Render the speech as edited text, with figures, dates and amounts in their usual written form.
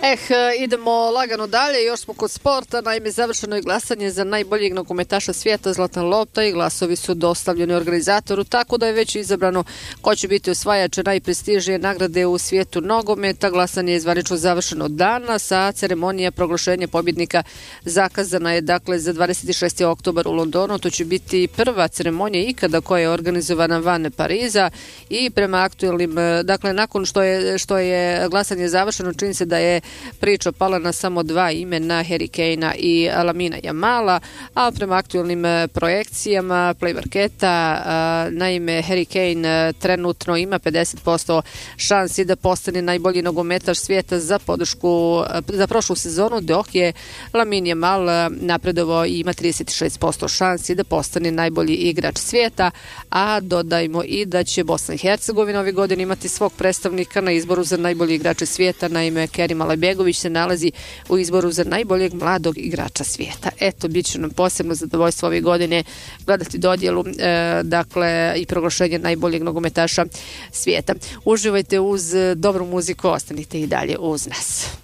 Idemo lagano dalje, još smo kod sporta. Naime, završeno je glasanje za najboljeg nogometaša svijeta Zlatna lopta i glasovi su dostavljeni organizatoru, tako da je već izabrano ko će biti osvajač najprestižnije nagrade u svijetu nogometa. Glasanje je zvanično završeno danas, a ceremonija proglašenja pobjednika zakazana je dakle za 26. oktobar u Londonu. To će biti prva ceremonija ikada koja je organizovana van Pariza i prema aktualnim, dakle nakon što je glasanje završeno, čini se da je priča pala na samo dva imena, Harry Kanea i Lamina Jamala, a prema aktualnim projekcijama Play Marketa, naime Harry Kane trenutno ima 50% šansi da postane najbolji nogometaš svijeta za prošlu sezonu, dok je Lamin Jamal napredovao i ima 36% šansi da postane najbolji igrač svijeta, a dodajmo i da će Bosna i Hercegovina ove godine imati svog predstavnika na izboru za najbolji igrače svijeta. Naime, Kerim Alajbegović se nalazi u izboru za najboljeg mladog igrača svijeta. Eto, bit će nam posebno zadovoljstvo ove godine gledati dodjelu i proglašenje najboljeg nogometaša svijeta. Uživajte uz dobru muziku, ostanite i dalje uz nas.